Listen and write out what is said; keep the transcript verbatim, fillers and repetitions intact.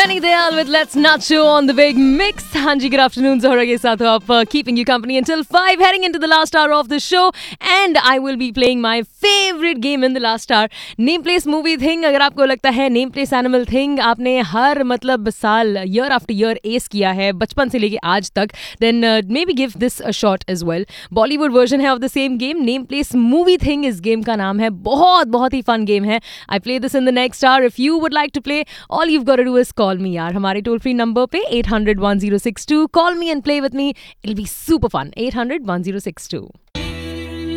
Benny Dayal with Let's Not Show on the Big Mix. हाँ जी, good afternoon. Zohra के साथ हो आप, uh, keeping you company until five, heading into the last hour of the show. And I will be playing my favorite game in the last hour. Name Place Movie Thing. अगर आपको लगता है Name Place Animal Thing आपने हर मतलब साल year after year ace किया है बचपन से लेके आज तक, then uh, maybe give this a shot as well. Bollywood version है of the same game. Name Place Movie Thing इस game का नाम है. बहुत बहुत ही fun game है. I play this in the next hour. If you would like to play, all you've got to do is call me यार हमारे toll free number पे eight hundred one oh six two. Call me and play with me. It'll be super fun. eight hundred one oh six two.